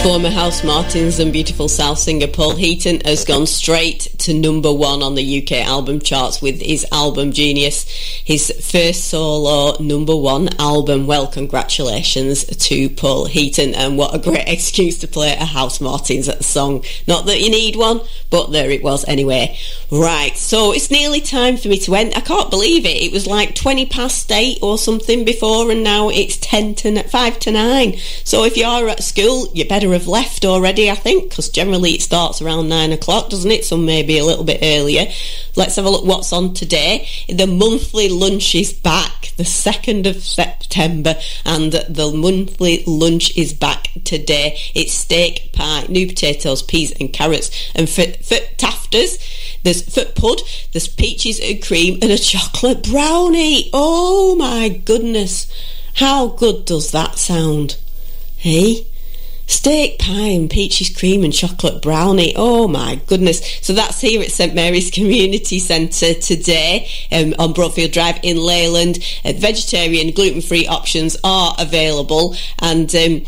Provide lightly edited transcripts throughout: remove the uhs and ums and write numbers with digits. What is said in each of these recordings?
Former House Martins and beautiful South singer Paul Heaton has gone straight to number 1 on the UK album charts with his album Genius, his first solo number 1 album. Well, congratulations to Paul Heaton, and what a great excuse to play a House Martins song. Not that you need one, but there it was anyway. Right, so it's nearly time for me to end. I can't believe it. It was like 20 past 8 or something before, and now it's 5 to 9. So if you're at school, you better have left already, I think, because generally it starts around 9 o'clock, doesn't it? Some maybe a little bit earlier. Let's have a look what's on today. The monthly lunch is back, the 2nd of September, and the monthly lunch is back today. It's steak, pie, new potatoes, peas and carrots, and for tafters, there's foot pud, there's peaches and cream, and a chocolate brownie. Oh my goodness, how good does that sound? Hey? Steak, pie and peaches, cream and chocolate brownie. Oh my goodness. So that's here at St Mary's Community Centre today on Broadfield Drive in Leyland. Vegetarian, gluten-free options are available, and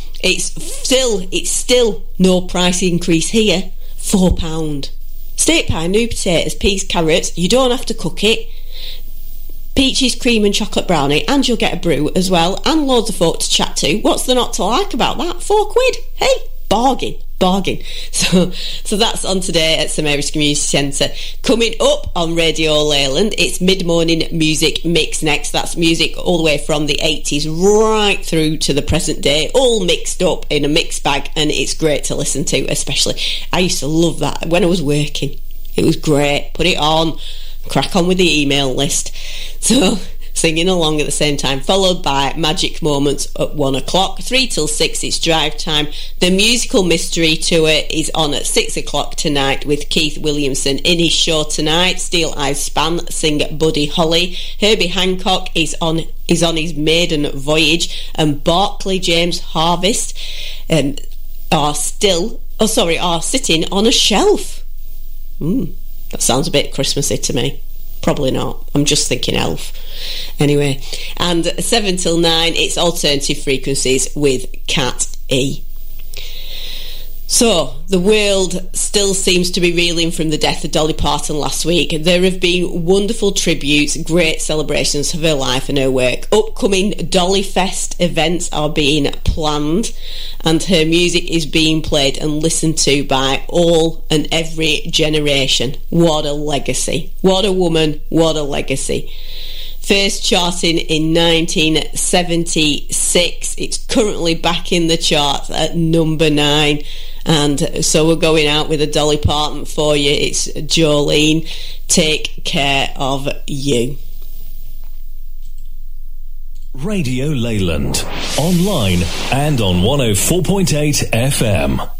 it's still no price increase here. £4. Steak pie, new potatoes, peas, carrots. You don't have to cook it. Peaches, cream and chocolate brownie, and you'll get a brew as well, and loads of folk to chat to. What's there not to like about that? £4. Hey, bargain. So that's on today at St Mary's Community Centre. Coming up on Radio Leyland, it's mid-morning music mix next. That's music all the way from the 80s right through to the present day, all mixed up in a mixed bag, and it's great to listen to. Especially, I used to love that when I was working. It was great. Put it on, crack on with the email list. So singing along at the same time, followed by Magic Moments at 1 o'clock. 3 till 6 it's drive time. The musical mystery tour is on at 6 o'clock tonight with Keith Williamson in his show tonight. Steel Eyes Span sing Buddy Holly. Herbie Hancock is on his maiden voyage, and Barclay James Harvest are sitting on a shelf. That sounds a bit Christmassy to me. Probably not. I'm just thinking elf. Anyway, and 7 till 9, it's alternative frequencies with Cat E. So, the world still seems to be reeling from the death of Dolly Parton last week. There have been wonderful tributes, great celebrations of her life and her work. Upcoming Dolly Fest events are being planned, and her music is being played and listened to by all and every generation. What a legacy. What a woman, what a legacy. First charting in 1976. It's currently back in the charts at number 9. And so we're going out with a Dolly Parton for you. It's Jolene, Take Care of You. Radio Leyland, online and on 104.8 FM.